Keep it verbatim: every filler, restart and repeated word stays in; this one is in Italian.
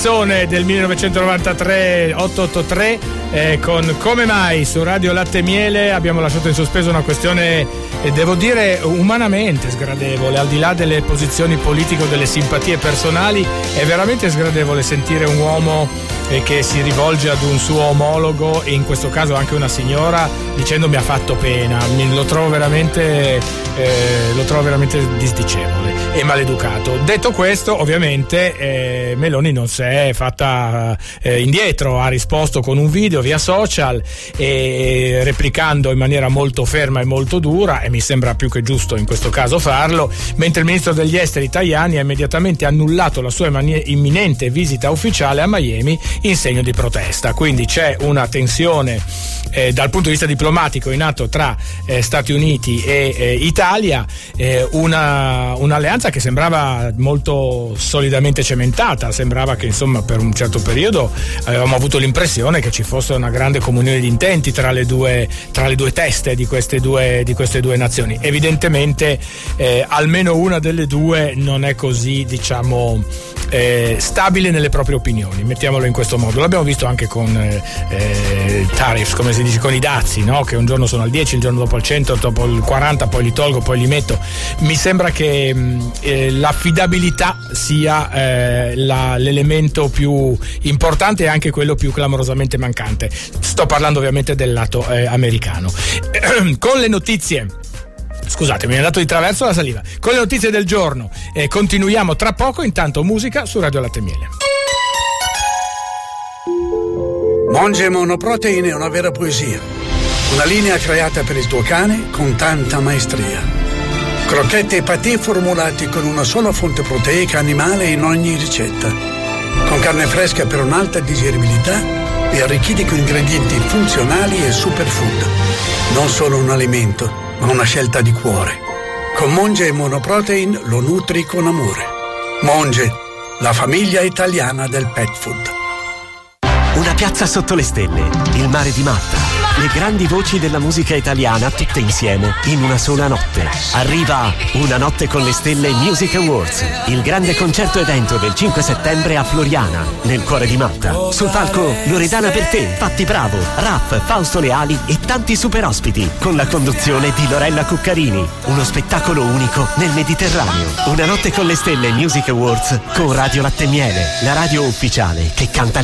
pezzone del millenovecentonovantatré, otto otto tre, eh, con Come mai su Radio Latte e Miele. Abbiamo lasciato in sospeso una questione, eh, devo dire, umanamente sgradevole, al di là delle posizioni politiche o delle simpatie personali. È veramente sgradevole sentire un uomo eh, che si rivolge ad un suo omologo, e in questo caso anche una signora, dicendo mi ha fatto pena. Mi, lo trovo veramente eh, lo trovo veramente disdicevole e maleducato. Detto questo, ovviamente eh, Meloni non si è fatta eh, indietro, ha risposto con un video via social e replicando in maniera molto ferma e molto dura, e mi sembra più che giusto in questo caso farlo, mentre il ministro degli esteri Tajani ha immediatamente annullato la sua imminente visita ufficiale a Miami in segno di protesta. Quindi c'è una tensione eh, dal punto di vista diplomatico in atto tra eh, Stati Uniti e eh, Italia, eh, una, un'alleanza che sembrava molto solidamente cementata. Sembrava che insomma per un certo periodo avevamo avuto l'impressione che ci fosse una grande comunione di intenti tra le due, tra le due teste di queste due, di queste due nazioni. Evidentemente eh, almeno una delle due non è così, diciamo, eh, stabile nelle proprie opinioni, mettiamolo in questo modo. L'abbiamo visto anche con eh, eh, tariffs, come si dice, con i dazi, no? Che un giorno sono al dieci, il giorno dopo al cento, dopo il quaranta, poi li tolgo, poi li metto. Mi sembra che mh, eh, l'affidabilità sia eh, la, l'elemento più importante e anche quello più clamorosamente mancante. Sto parlando ovviamente del lato eh, americano. Con le notizie, scusatemi, mi è dato di traverso la saliva. Con le notizie del giorno eh, continuiamo tra poco. Intanto musica su Radio Latte e Miele. Monge Monoprotein è una vera poesia, una linea creata per il tuo cane con tanta maestria. Crocchette e patè formulati con una sola fonte proteica animale in ogni ricetta, con carne fresca per un'alta digeribilità e arricchiti con ingredienti funzionali e superfood. Non solo un alimento, ma una scelta di cuore. Con Monge Monoprotein lo nutri con amore. Monge, la famiglia italiana del pet food. Una piazza sotto le stelle, il mare di Malta, le grandi voci della musica italiana tutte insieme in una sola notte. Arriva Una notte con le stelle Music Awards, il grande concerto evento del cinque settembre a Floriana, nel cuore di Malta. Sul palco Loredana Bertè, Patti Bravo, Raff, Fausto Leali e tanti super ospiti, con la conduzione di Lorella Cuccarini. Uno spettacolo unico nel Mediterraneo. Una notte con le stelle Music Awards con Radio Latte e Miele, la radio ufficiale che canta